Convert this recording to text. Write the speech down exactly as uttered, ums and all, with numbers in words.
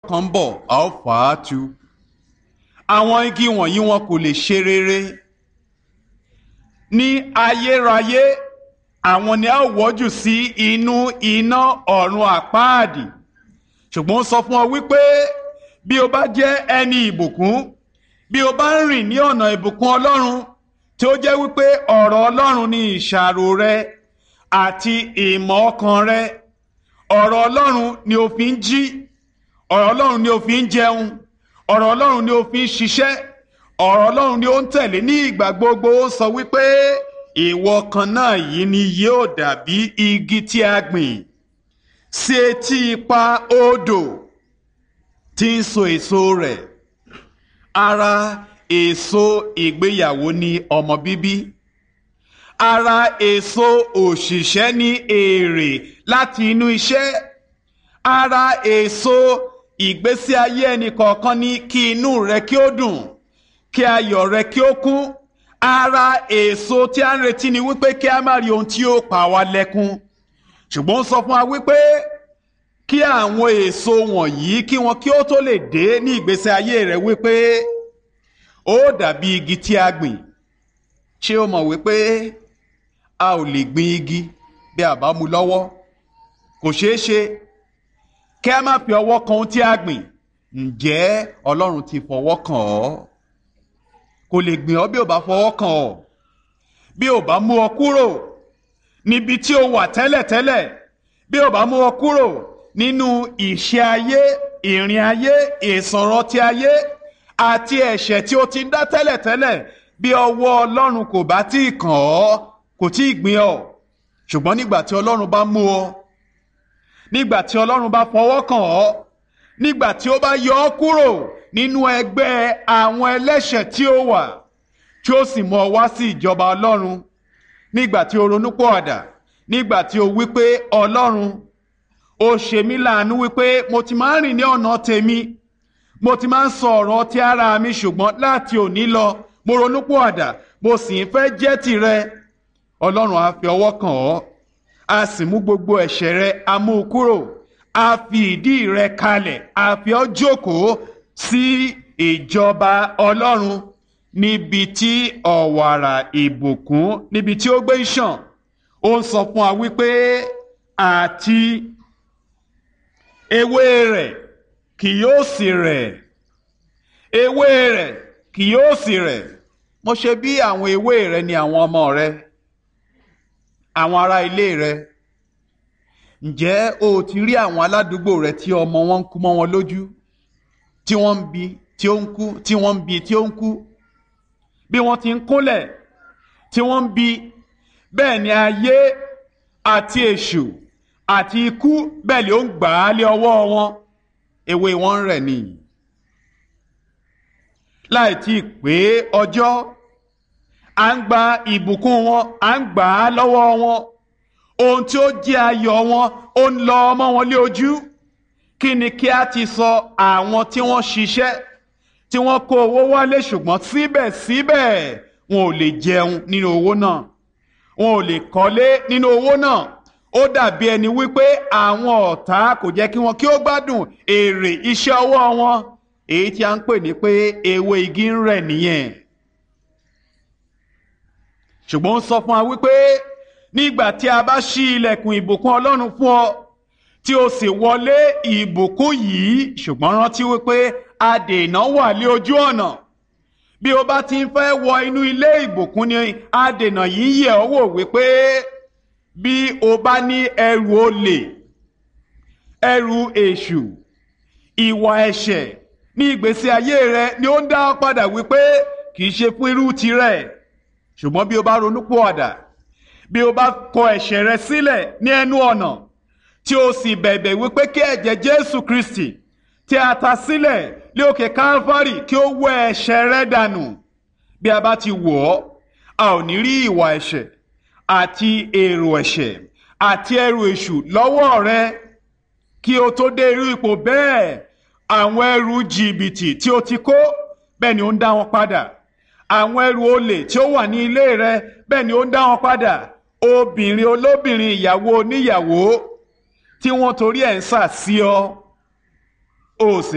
kan ń bọ̀ a ó fà á tu. Àwọn igi wọ̀nyí wọn kò lè ṣe rere ní ayérayé. Àwọn ni a ó wọ́jù sí inú iná ọ̀run àpáàdì. Ṣùgbọ́n ó sọ fún ọ wípé bí o bá jẹ́ ẹni ìbùkún, bí o bá ń rìn ní ọ̀nà ìbùkún Ọlọ́run, tí ó jẹ́ wípé ọ̀rọ̀ Ọlọ́run ni ìṣàrò rẹ àti ìmọ̀ ọkàn rẹ, ọ̀rọ̀ Ọlọ́run ni o fi ń jí, ọ̀rọ̀ Ọlọ́run ni o fi ń jẹun, ọ̀rọ̀ Ọlọ́run ni o fi ń ṣiṣẹ́, ọ̀rọ̀ Ọlọ́run ni ó ń tẹ̀lé ní ìgbà gbogbo. Ó sọ wípé ìwọ kan náà yìí ni yóò dàbí igi tí a gbìn sí etí ipa odò tí ń so èso rẹ̀. Ara èso ìgbéyàwó ni ọmọ bíbí. Ara èso òṣìṣẹ́ ní èrè láti inú iṣẹ́. Ara èso ìgbésí ayé ẹnì kọ̀ọ̀kan ní kí inú rẹ kí ó dùn, kí ayọ̀ rẹ kí ó kún. Ara èso tí a ń retí ni wípé kí a má rí ohun tí ó pa wá lẹ́kún. Ṣùgbọ́n ó sọ fún wa wípé kí àwọn èso wọ̀nyí kí wọn kí ó tó lè dé ní ìgbésí ayé rẹ wípé ó dàbí igi tí a gbìn. Ṣé o mọ̀ wípé a ò lè gbin igi bí a bá mú lọ́wọ́? Kò ṣeé ṣe kí a má fi ọwọ́ kan ohun tí a gbìn. Ǹjẹ́ Ọlọ́run ti fọwọ́ kàn ọ́? Kò lè gbìn ọ́ bí ò bá fọwọ́ kàn ọ́. Bí ò bá mú ọ kúrò níbi tí o wà tẹ́lẹ̀tẹ́lẹ̀, bí ò bá mú ọ kúrò nínú ìṣe ayé, ìrìn ayé, ìsọ̀rọ̀ ti ayé àti ẹ̀ṣẹ̀ tí o ti ń dá tẹ́lẹ̀tẹ́lẹ̀, bí ọwọ́ Ọlọ́run kò bá tí ì kàn ọ́, kò tí ì gbìn ọ́. Ṣùgbọ́n nígbà tí Ọlọ́run bá mú ọ, nígbà tí Ọlọ́run bá fọwọ́ kàn ọ́, nígbà tí ó bá yọ ọ́ kúrò nínú ẹgbẹ́ àwọn ẹlẹ́ṣẹ̀ tí ó wà, tí ó sì mú ọ wá sí ìjọba Ọlọ́run, nígbà tí o ronúpìwàdà, nígbà tí o wípé Ọlọ́run, ó ṣe mí láàánú wípé mo ti máa ń rìn ní ọ̀nà tèmi, mo ti máa ń sọ ọ̀rọ̀ ti ara mi, ṣùgbọ́n láti òní lọ mo ronúpìwàdà, mo sì ń fẹ́ jẹ́ tìrẹ. Ọlọ́run á fi ọwọ́ kàn ọ́, a sì mú gbogbo ẹ̀ṣẹ̀ rẹ, a mú u kúrò, a fi ìdí rẹ kalẹ̀, a fi ọ́ jókòó sí ìjọba Ọlọ́run, níbi tí ọ̀wàrà ìbùkún, níbi tí ó gbé ń ṣàn. Ó ń sọ fún wa wípé àti ewé rẹ̀ kì yóò sì rẹ̀, ewé rẹ̀ kì yóò sì rẹ̀. Mo ṣe bí àwọn ewé rẹ ni àwọn ọmọ rẹ, àwọn ará ilé rẹ. Ǹjẹ́ o ti rí àwọn aládùúgbò rẹ tí ọmọ wọn ń kú mọ́ wọn lójú, tí wọ́n ń bi tí ó ń kú, tí wọ́n ń bi tí ó ń kú, bí wọ́n ti ń kúnlẹ̀ tí wọ́n ń bi? Bẹ́ẹ̀ ni ayé àti èṣù àti ikú bẹ́ẹ̀ ni ó ń gbà á lé ọwọ́ wọn. Ewé wọn ń rẹ̀ ni, láì tí ì pé ọjọ́, à ń gba ìbùkún wọn, à ń gbà á lọ́wọ́ wọn. Ohun tí ó jẹ́ ayọ̀ wọn ó ń lọ ọmọ wọn lé ojú. Kí ni kí a ti sọ àwọn tí wọ́n ṣiṣẹ́, tí wọ́n kó owó wálé, ṣùgbọ́n síbẹ̀síbẹ̀ wọn ò lè jẹun nínú owó náà, wọn ò lè kọ́lé nínú owó náà. Ó dàbí ẹni wípé àwọn ọ̀tá kò jẹ́ kí wọn kí ó gbádùn èrè iṣẹ́ ọwọ́ wọn, èyí tí a ń pè ní pé ewé igi ń rẹ̀ nìyẹn. Ṣùgbọ́n ó sọ fún wa wípé nígbà tí a bá ṣí ilẹ̀kùn ìbùkún Ọlọ́run fún ọ, tí o sì wọlé ìbùkún yìí, ṣùgbọ́n rántí wípé adènà wà lé ojú ọ̀nà. Bí o bá ti ń fẹ́ wọ inú ilé ìbùkún ni adènà yìí yẹ̀ ọ́ wò wípé bí o bá ní ẹrù olè, ẹrù èṣù, ìwà ẹ̀ṣẹ̀ ní ìgbésí ayé rẹ, ni ó ń dá ọ padà wípé kì í ṣe fún irú tirẹ̀. Ṣùgbọ́n bí o bá ronúpìwàdà, bí o bá kọ ẹ̀ṣẹ̀ rẹ sílẹ̀ ní ẹnu ọ̀nà, tí o sì bẹ̀bẹ̀ wípé kí ẹ̀jẹ̀ Jésù Kristi tí a ta sílẹ̀ lé òkè Kálífárì kí ó wẹ ẹ̀ṣẹ̀ rẹ dànù, bí a bá ti wò ọ́, a ò ní rí ìwà ẹ̀ṣẹ̀ àti èrò ẹ̀ṣẹ̀ àti ẹrù èṣù lọ́wọ́ rẹ. Kí o tó dé irú ipò bẹ́ẹ̀, àwọn ẹrù jìbìtì tí o ti kó, bẹ́ẹ̀ ni ó ń dá wọn padà. Àwọn ẹrù olè tí ó wà ní ilé rẹ, bẹ́ẹ̀ ni ó ń dá wọn padà. Obìnrin olóbìnrin, ìyàwó oníyàwó tí wọ́n torí ẹ̀ ń sà sí ọ, ó sì